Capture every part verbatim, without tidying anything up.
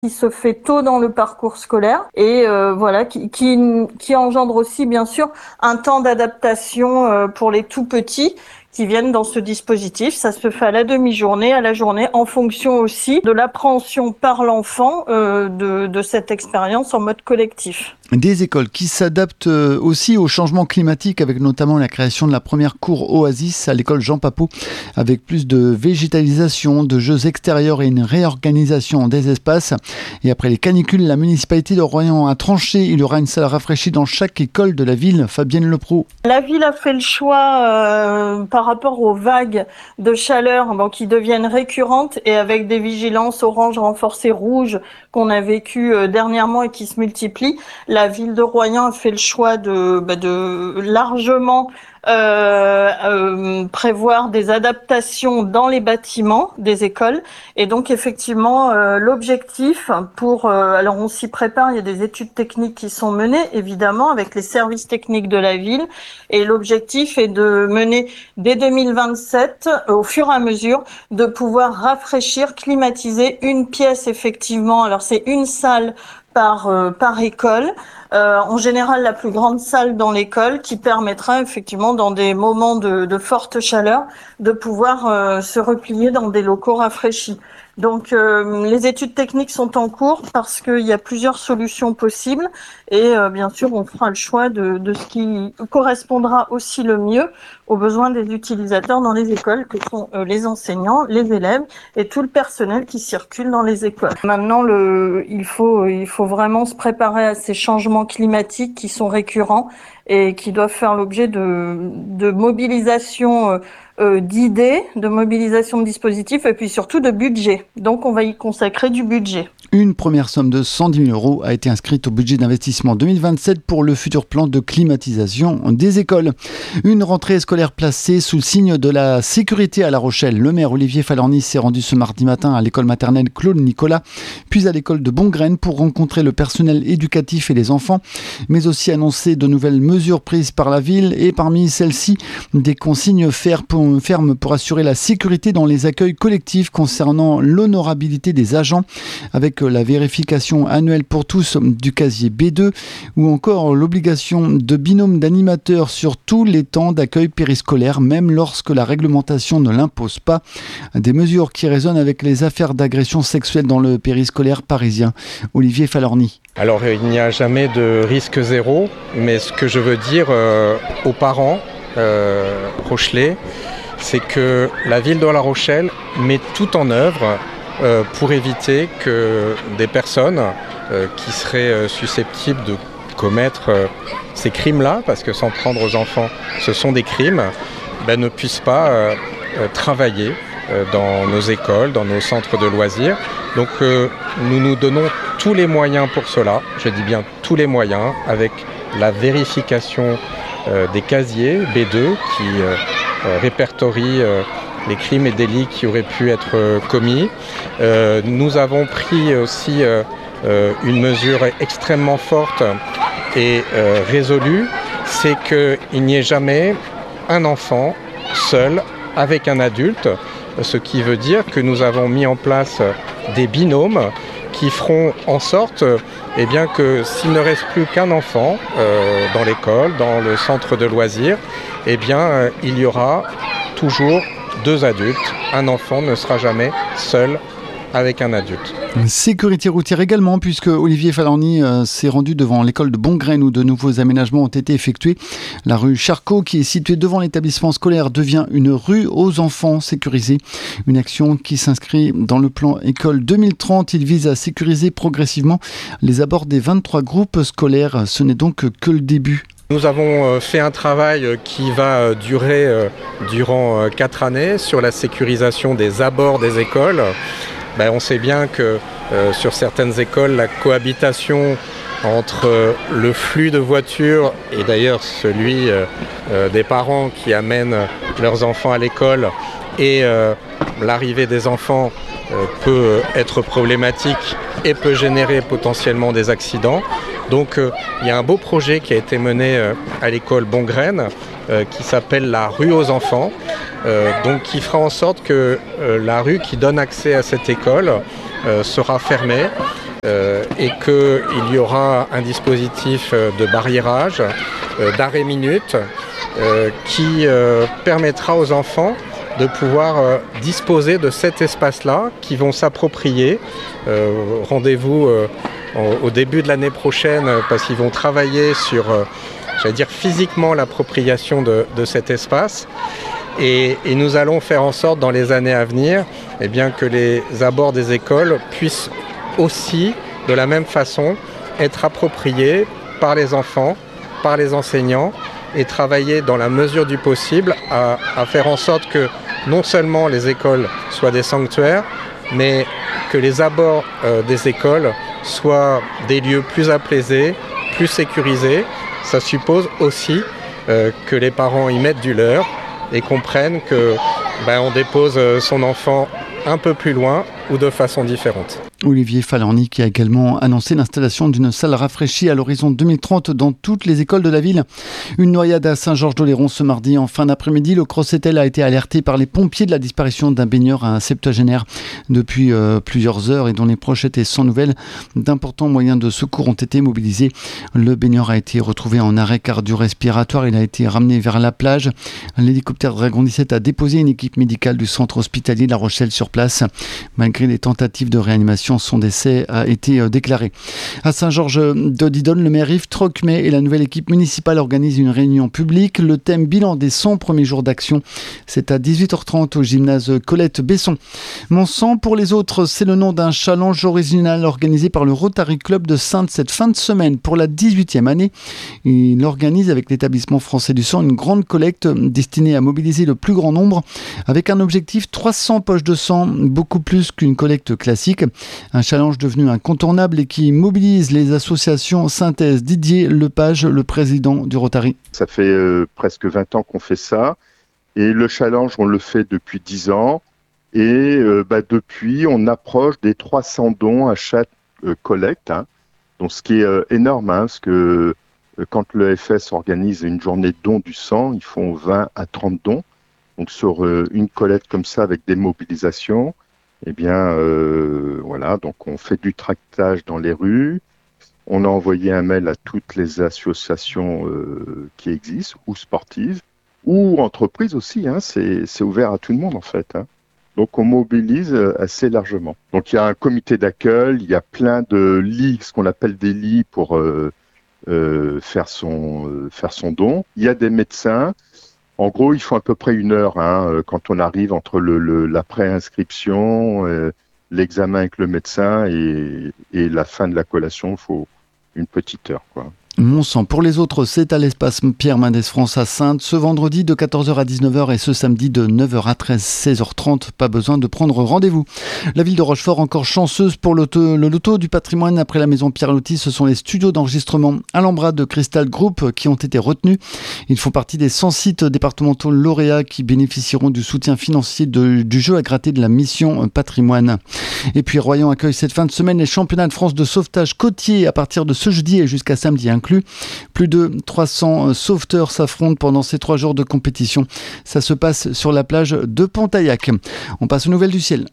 qui se fait tôt dans le parcours scolaire et euh, voilà qui, qui qui engendre aussi bien sûr un temps d'adaptation euh, pour les tout petits qui viennent dans ce dispositif. Ça se fait à la demi-journée, à la journée, en fonction aussi de l'appréhension par l'enfant euh, de, de cette expérience en mode collectif. Des écoles qui s'adaptent aussi au changement climatique avec notamment la création de la première cour Oasis à l'école Jean Papot avec plus de végétalisation, de jeux extérieurs et une réorganisation des espaces. Et après les canicules, la municipalité de Royan a tranché. Il y aura une salle rafraîchie dans chaque école de la ville. Fabienne Lepro. La ville a fait le choix euh, par rapport aux vagues de chaleur bon, qui deviennent récurrentes et avec des vigilances orange renforcées rouges qu'on a vécues euh, dernièrement et qui se multiplient. La ville de Royan a fait le choix de, bah, de largement euh, euh, prévoir des adaptations dans les bâtiments des écoles. Et donc effectivement, euh, l'objectif pour... Euh, alors on s'y prépare, il y a des études techniques qui sont menées, évidemment, avec les services techniques de la ville. Et l'objectif est de mener dès deux mille vingt-sept, au fur et à mesure, de pouvoir rafraîchir, climatiser une pièce effectivement. Alors c'est une salle par euh, par école, euh, en général la plus grande salle dans l'école qui permettra effectivement dans des moments de, de forte chaleur de pouvoir euh, se replier dans des locaux rafraîchis. Donc euh, les études techniques sont en cours parce qu'il y a plusieurs solutions possibles et euh, bien sûr on fera le choix de, de ce qui correspondra aussi le mieux aux besoins des utilisateurs dans les écoles que sont euh, les enseignants, les élèves et tout le personnel qui circule dans les écoles. Maintenant le, il faut il faut vraiment se préparer à ces changements climatiques qui sont récurrents et qui doivent faire l'objet de, de mobilisation euh, euh, d'idées, de mobilisation de dispositifs et puis surtout de budget. Donc on va y consacrer du budget. Une première somme de cent dix mille euros a été inscrite au budget d'investissement deux mille vingt-sept pour le futur plan de climatisation des écoles. Une rentrée scolaire placée sous le signe de la sécurité à La Rochelle. Le maire Olivier Falorni s'est rendu ce mardi matin à l'école maternelle Claude Nicolas, puis à l'école de Bongraine pour rencontrer le personnel éducatif et les enfants, mais aussi annoncer de nouvelles mesures prises par la ville et parmi celles-ci, des consignes fermes pour assurer la sécurité dans les accueils collectifs concernant l'honorabilité des agents, avec la vérification annuelle pour tous du casier B deux ou encore l'obligation de binôme d'animateurs sur tous les temps d'accueil périscolaire, même lorsque la réglementation ne l'impose pas. Des mesures qui résonnent avec les affaires d'agression sexuelle dans le périscolaire parisien. Olivier Falorni. Alors il n'y a jamais de risque zéro, mais ce que je veux dire euh, aux parents euh, rochelais, c'est que la ville de La Rochelle met tout en œuvre Euh, pour éviter que des personnes euh, qui seraient euh, susceptibles de commettre euh, ces crimes-là, parce que s'en prendre aux enfants, ce sont des crimes, ben, ne puissent pas euh, euh, travailler euh, dans nos écoles, dans nos centres de loisirs. Donc euh, nous nous donnons tous les moyens pour cela, je dis bien tous les moyens, avec la vérification euh, des casiers B deux qui euh, euh, répertorient euh, les crimes et délits qui auraient pu être euh, commis. Euh, nous avons pris aussi euh, euh, une mesure extrêmement forte et euh, résolue, c'est qu'il n'y ait jamais un enfant seul avec un adulte, ce qui veut dire que nous avons mis en place des binômes qui feront en sorte eh bien, que s'il ne reste plus qu'un enfant euh, dans l'école, dans le centre de loisirs, eh bien, euh, il y aura toujours deux adultes. Un enfant ne sera jamais seul avec un adulte. Sécurité routière également, puisque Olivier Falorni euh, s'est rendu devant l'école de Bongraine où de nouveaux aménagements ont été effectués. La rue Charcot, qui est située devant l'établissement scolaire, devient une rue aux enfants sécurisée. Une action qui s'inscrit dans le plan École deux mille trente. Il vise à sécuriser progressivement les abords des vingt-trois groupes scolaires. Ce n'est donc que le début. Nous avons fait un travail qui va durer durant quatre années sur la sécurisation des abords des écoles. Ben, on sait bien que euh, sur certaines écoles, la cohabitation entre euh, le flux de voitures et d'ailleurs celui euh, euh, des parents qui amènent leurs enfants à l'école et euh, l'arrivée des enfants euh, peut être problématique et peut générer potentiellement des accidents. Donc euh, il y a un beau projet qui a été mené euh, à l'école Bongraine euh, qui s'appelle la rue aux enfants, euh, donc qui fera en sorte que euh, la rue qui donne accès à cette école euh, sera fermée euh, et qu'il y aura un dispositif de barriérage, euh, d'arrêt minute, euh, qui euh, permettra aux enfants de pouvoir euh, disposer de cet espace-là, qui vont s'approprier. Euh, rendez-vous euh, au, au début de l'année prochaine, euh, parce qu'ils vont travailler sur, euh, j'allais dire, physiquement l'appropriation de, de cet espace. Et, et nous allons faire en sorte, dans les années à venir, eh bien, que les abords des écoles puissent aussi, de la même façon, être appropriés par les enfants, par les enseignants, et travailler dans la mesure du possible à, à faire en sorte que non seulement les écoles soient des sanctuaires, mais que les abords euh, des écoles soient des lieux plus apaisés, plus sécurisés. Ça suppose aussi euh, que les parents y mettent du leur et comprennent que ben, on dépose son enfant un peu plus loin ou de façon différente. Olivier Falerny qui a également annoncé l'installation d'une salle rafraîchie à l'horizon deux mille trente dans toutes les écoles de la ville. Une noyade à Saint-Georges-d'Oléron ce mardi en fin d'après-midi. Le Crossetel a été alerté par les pompiers de la disparition d'un baigneur à un septuagénaire depuis euh, plusieurs heures et dont les proches étaient sans nouvelles. D'importants moyens de secours ont été mobilisés. Le baigneur a été retrouvé en arrêt cardio-respiratoire. Il a été ramené vers la plage. L'hélicoptère Dragon dix-sept a déposé une équipe médicale du centre hospitalier de La Rochelle sur place. Malgré les tentatives de réanimation, son décès a été déclaré. À Saint-Georges-de-Didonne, le maire Yves Trocmé et la nouvelle équipe municipale organisent une réunion publique. Le thème bilan des cent premiers jours d'action, c'est à dix-huit heures trente au gymnase Colette Besson. Mon sang pour les autres, c'est le nom d'un challenge original organisé par le Rotary Club de Saintes cette fin de semaine pour la dix-huitième année. Il organise avec l'établissement français du sang une grande collecte destinée à mobiliser le plus grand nombre avec un objectif trois cents poches de sang, beaucoup plus qu'une collecte classique. Un challenge devenu incontournable et qui mobilise les associations Synthèse. Didier Lepage, le président du Rotary. Ça fait euh, presque vingt ans qu'on fait ça et le challenge, on le fait depuis dix ans et euh, bah, depuis, on approche des trois cents dons à chaque euh, collecte. Hein. Donc, ce qui est euh, énorme, hein, parce que euh, quand le F S organise une journée de don du sang, ils font vingt à trente dons. Donc, sur euh, une collecte comme ça avec des mobilisations, Eh bien, euh, voilà, donc on fait du tractage dans les rues. On a envoyé un mail à toutes les associations euh, qui existent, ou sportives, ou entreprises aussi. Hein, c'est, c'est ouvert à tout le monde, en fait. Hein. Donc, on mobilise assez largement. Donc, il y a un comité d'accueil, il y a plein de lits, ce qu'on appelle des lits pour euh, euh, faire son, euh, faire son don. Il y a des médecins. En gros, il faut à peu près une heure hein, quand on arrive entre le, le, la pré-inscription, euh, l'examen avec le médecin et, et la fin de la collation. Il faut une petite heure, quoi. Mon sang pour les autres, c'est à l'espace Pierre Mendès France à Saintes, ce vendredi de quatorze heures à dix-neuf heures et ce samedi de neuf heures à treize, seize heures trente. Pas besoin de prendre rendez-vous. La ville de Rochefort encore chanceuse pour le, le loto du patrimoine après la maison Pierre Loti. Ce sont les studios d'enregistrement Alhambra de Crystal Group qui ont été retenus. Ils font partie des cent sites départementaux lauréats qui bénéficieront du soutien financier de, du jeu à gratter de la mission patrimoine. Et puis Royan accueille cette fin de semaine les championnats de France de sauvetage côtier à partir de ce jeudi et jusqu'à samedi inclus. Plus de trois cents sauveteurs s'affrontent pendant ces trois jours de compétition. Ça se passe sur la plage de Pontaillac. On passe aux nouvelles du ciel.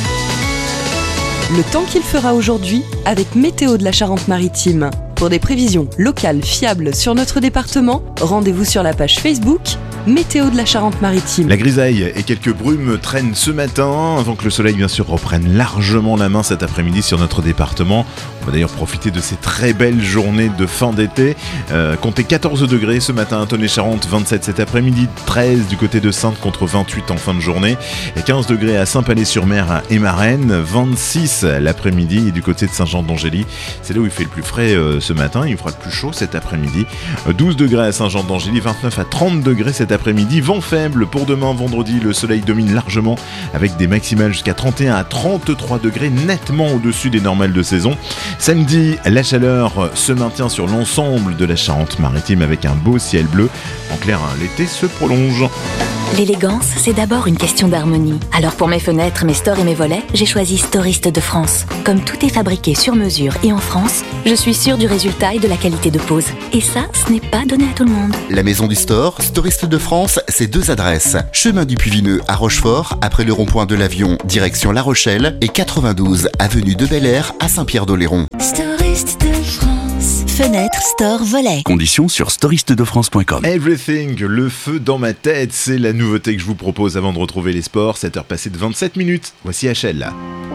Le temps qu'il fera aujourd'hui avec Météo de la Charente-Maritime. Pour des prévisions locales fiables sur notre département, rendez-vous sur la page Facebook Météo de la Charente-Maritime. La grisaille et quelques brumes traînent ce matin avant que le soleil bien sûr reprenne largement la main cet après-midi sur notre département. On va d'ailleurs profiter de ces très belles journées de fin d'été. Euh, comptez quatorze degrés ce matin à Tonnet-Charente, vingt-sept cet après-midi, treize du côté de Saintes contre vingt-huit en fin de journée et quinze degrés à Saint-Palais-sur-Mer et Marennes, vingt-six l'après-midi et du côté de Saint-Jean-d'Angély. C'est là où il fait le plus frais euh, ce matin, il fera le plus chaud cet après-midi. douze degrés à Saint-Jean-d'Angély, vingt-neuf à trente degrés cet après-midi. Vent faible pour demain vendredi, le soleil domine largement avec des maximales jusqu'à trente et un à trente-trois degrés, nettement au-dessus des normales de saison. Samedi, la chaleur se maintient sur l'ensemble de la Charente-Maritime avec un beau ciel bleu. En clair, hein, l'été se prolonge. L'élégance, c'est d'abord une question d'harmonie. Alors pour mes fenêtres, mes stores et mes volets, j'ai choisi Storiste de France. Comme tout est fabriqué sur mesure et en France, je suis sûre du résultat et de la qualité de pose. Et ça, ce n'est pas donné à tout le monde. La maison du store, Storiste de France, c'est deux adresses. Chemin du Puy-Vineux à Rochefort, après le rond-point de l'Avion, direction La Rochelle, et quatre-vingt-douze avenue de Bel Air à Saint-Pierre-d'Oléron. Storiste de France. Fenêtre, store, volet. Conditions sur storiste de france point com. Everything, le feu dans ma tête, c'est la nouveauté que je vous propose avant de retrouver les sports. sept heures passées de vingt-sept minutes. Voici H L.